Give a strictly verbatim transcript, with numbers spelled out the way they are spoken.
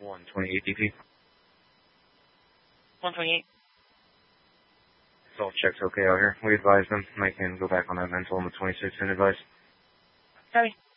one twenty-eight D P. one twenty-eight. Salt checks okay out here. We advise them. They can go back on that mental on the twenty-sixth and advise. Copy.